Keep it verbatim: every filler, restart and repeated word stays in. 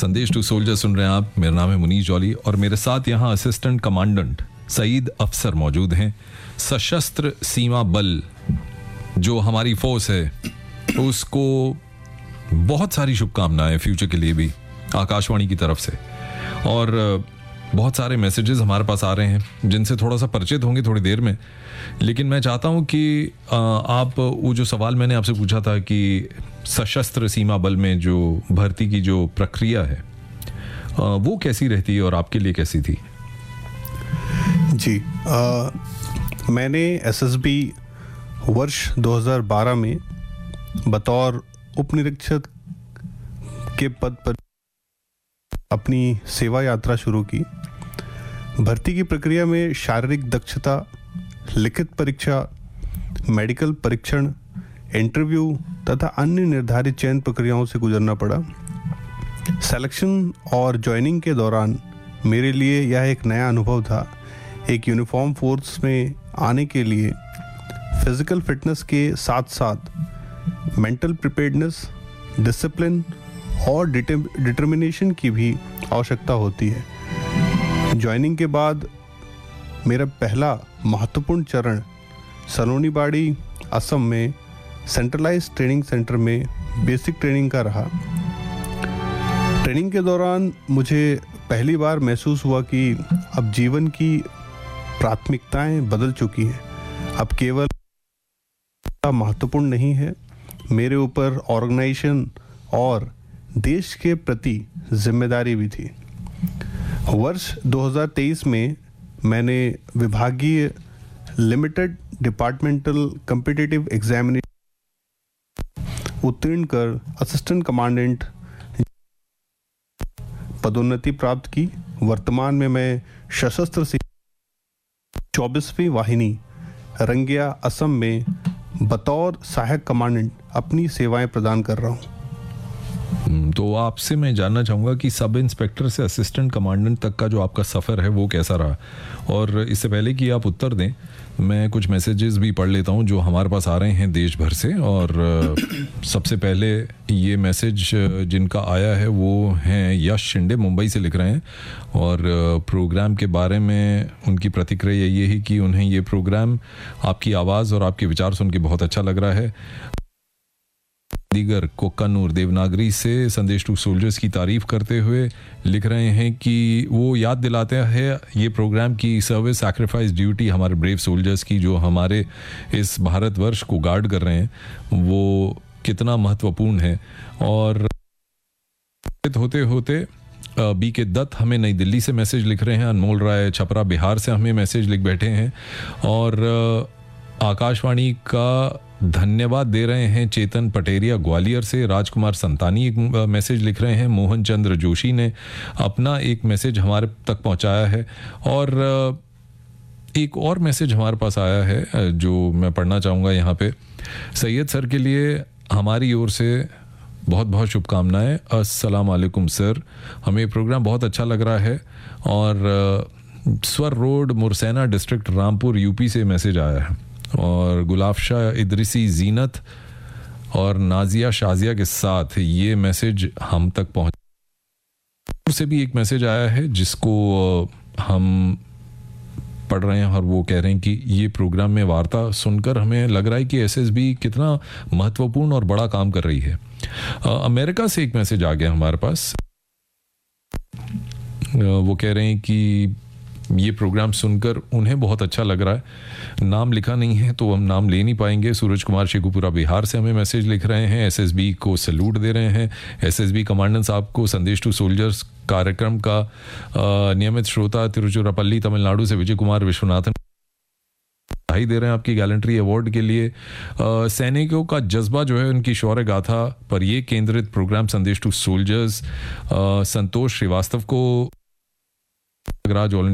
संदेश to soldier सुन रहे हैं आप। मेरा नाम है मुनीश जौली और मेरे साथ यहाँ असिस्टेंट कमांडेंट सईद अफसर मौजूद हैं। सशस्त्र सीमा बल जो हमारी फोर्स है उसको बहुत सारी शुभकामनाएं फ्यूचर के लिए भी आकाशवाणी की तरफ से, और बहुत सारे मैसेजेस हमारे पास आ रहे हैं जिनसे थोड़ा सा परिचित होंगे थोड़ी देर में। लेकिन मैं चाहता हूं कि आप वो जो सवाल मैंने आपसे पूछा था कि सशस्त्र सीमा बल में जो भर्ती की जो प्रक्रिया है वो कैसी रहती है और आपके लिए कैसी थी? जी, आ, मैंने एसएसबी वर्ष दो हज़ार बारह में बतौर उपनिरीक्षक के पद पर अपनी सेवा यात्रा शुरू की। भर्ती की प्रक्रिया में शारीरिक दक्षता, लिखित परीक्षा, मेडिकल परीक्षण, इंटरव्यू तथा अन्य निर्धारित चयन प्रक्रियाओं से गुजरना पड़ा। सिलेक्शन और ज्वाइनिंग के दौरान मेरे लिए यह एक नया अनुभव था। एक यूनिफॉर्म फोर्स में आने के लिए फिजिकल फिटनेस के साथ साथ मेंटल प्रिपेयर्डनेस, डिसिप्लिन और डिटर्मिनेशन की भी आवश्यकता होती है। ज्वाइनिंग के बाद मेरा पहला महत्वपूर्ण चरण सलोनीबाड़ी, असम में सेंट्रलाइज ट्रेनिंग सेंटर में बेसिक ट्रेनिंग का रहा। ट्रेनिंग के दौरान मुझे पहली बार महसूस हुआ कि अब जीवन की प्राथमिकताएं बदल चुकी हैं। अब केवल महत्वपूर्ण नहीं है, मेरे ऊपर ऑर्गेनाइजेशन और देश के प्रति जिम्मेदारी भी थी। वर्ष दो हज़ार तेईस में मैंने विभागीय लिमिटेड डिपार्टमेंटल कॉम्पिटिटिव एग्जामिनेशन उत्तीर्ण कर असिस्टेंट कमांडेंट पदोन्नति प्राप्त की। वर्तमान में मैं सशस्त्र सीमा चौबीसवीं वाहिनी रंगिया, असम में बतौर सहायक कमांडेंट अपनी सेवाएं प्रदान कर रहा हूँ। तो आपसे मैं जानना चाहूँगा कि सब इंस्पेक्टर से असिस्टेंट कमांडेंट तक का जो आपका सफ़र है वो कैसा रहा? और इससे पहले कि आप उत्तर दें, मैं कुछ मैसेजेस भी पढ़ लेता हूँ जो हमारे पास आ रहे हैं देश भर से। और सबसे पहले ये मैसेज जिनका आया है वो हैं यश शिंदे, मुंबई से लिख रहे हैं और प्रोग्राम के बारे में उनकी प्रतिक्रिया ये है कि उन्हें ये प्रोग्राम, आपकी आवाज़ और आपके विचार सुन के बहुत अच्छा लग रहा है। दीगर कोक्कानूर देवनागरी से संदेश टू सोल्जर्स की तारीफ करते हुए लिख रहे हैं कि वो याद दिलाते हैं ये प्रोग्राम की सर्विस, सैक्रिफाइस, ड्यूटी हमारे ब्रेव सोल्जर्स की जो हमारे इस भारतवर्ष को गार्ड कर रहे हैं वो कितना महत्वपूर्ण है। और होते होते बी के दत्त हमें नई दिल्ली से मैसेज लिख रहे हैं। अनमोल राय छपरा बिहार से हमें मैसेज लिख बैठे हैं और आकाशवाणी का धन्यवाद दे रहे हैं चेतन पटेरिया ग्वालियर से। राजकुमार संतानी एक मैसेज लिख रहे हैं। मोहन चंद्र जोशी ने अपना एक मैसेज हमारे तक पहुंचाया है और एक और मैसेज हमारे पास आया है जो मैं पढ़ना चाहूँगा यहाँ पे। सैयद सर के लिए हमारी ओर से बहुत बहुत शुभकामनाएं। अस्सलाम वालेकुम सर, हमें प्रोग्राम बहुत अच्छा लग रहा है। और स्वर रोड, मुरसैना डिस्ट्रिक्ट, रामपुर, यूपी से मैसेज आया है और गुलाफशा इदरिसी, जीनत और नाजिया शाजिया के साथ ये मैसेज हम तक पहुंच। से भी एक मैसेज आया है जिसको हम पढ़ रहे हैं और वो कह रहे हैं कि ये प्रोग्राम में वार्ता सुनकर हमें लग रहा है कि एसएसबी कितना महत्वपूर्ण और बड़ा काम कर रही है। अमेरिका से एक मैसेज आ गया हमारे पास। वो कह रहे हैं कि ये प्रोग्राम सुनकर उन्हें बहुत अच्छा लग रहा है। नाम लिखा नहीं है तो हम नाम ले नहीं पाएंगे। सूरज कुमार शेखुपुरा बिहार से हमें मैसेज लिख रहे हैं। एसएसबी को सैल्यूट दे रहे हैं। एसएसबी कमांडेंट साहब को संदेश टू सोल्जर्स कार्यक्रम का नियमित श्रोता तिरुचिरापल्ली तमिलनाडु से विजय कुमार विश्वनाथन बधाई दे रहे हैं आपकी गैलेंट्री अवार्ड के लिए। सैनिकों का जज्बा जो है उनकी शौर्य गाथा पर यह केंद्रित प्रोग्राम संदेश टू सोल्जर्स। संतोष श्रीवास्तव को